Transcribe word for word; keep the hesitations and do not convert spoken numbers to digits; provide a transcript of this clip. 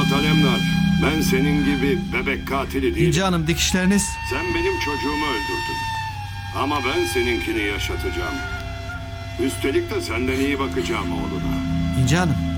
Polat Alemdar, ben senin gibi bebek katili değilim. İnci Hanım, dikişleriniz. Sen benim çocuğumu öldürdün. Ama ben seninkini yaşatacağım. Üstelik de senden iyi bakacağım oğluna. İnci Hanım.